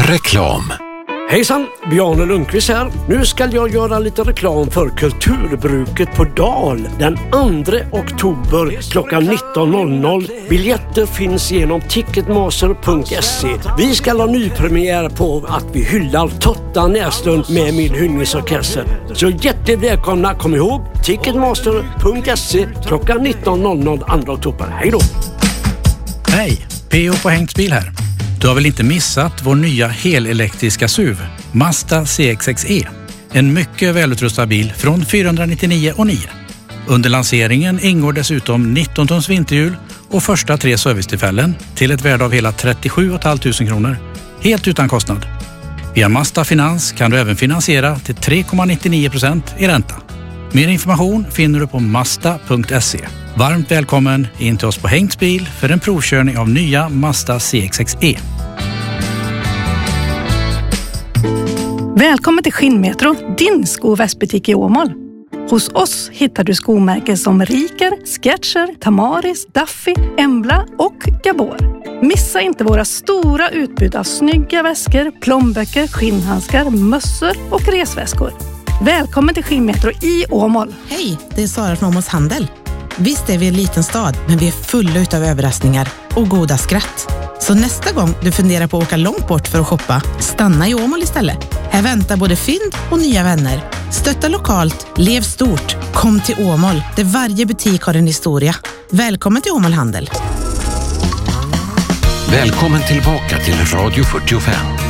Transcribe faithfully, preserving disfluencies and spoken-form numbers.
Reklam. Hejsan, Bjarne Lundqvist här. Nu ska jag göra lite reklam för Kulturbruket på Dal den andra oktober klockan nitton noll noll. Biljetter finns genom ticketmaster punkt se. Vi ska ha nypremiär på att vi hyllar Totta Näslund med min hyllningsorkester. Så hjärtligt välkomna, kom ihåg ticketmaster punkt se klockan nitton noll noll andra oktober. Hej då! Hej, P O på Hengtsbil här. Du har väl inte missat vår nya helelektriska S U V, Mazda C X X E. En mycket välutrustad bil från fyrahundranittionio och nio. Under lanseringen ingår dessutom nitton tons vinterhjul och första tre servicetillfällen till ett värde av hela trettiosju tusen femhundra kronor. Helt utan kostnad. Via Mazda Finans kan du även finansiera till tre komma nittionio procent i ränta. Mer information finner du på mazda punkt se. Varmt välkommen in till oss på Hengtsbil för en provkörning av nya Mazda C X X E. Välkommen till Skinnmetro, din sko- och västbutik i Åmål. Hos oss hittar du skomärken som Riker, Skechers, Tamaris, Duffy, Embla och Gabor. Missa inte våra stora utbud av snygga väskor, plånböcker, skinnhandskar, mössor och resväskor. Välkommen till Skinnmetro i Åmål. Hej, det är Sara från Åmåls Handel. Visst är vi en liten stad, men vi är fulla utav överraskningar och goda skratt. Så nästa gång du funderar på att åka långt bort för att shoppa, stanna i Åmål istället. Här väntar både fynd och nya vänner. Stötta lokalt, lev stort. Kom till Åmål, där varje butik har en historia. Välkommen till Åmål Handel. Välkommen tillbaka till Radio fyrtiofem.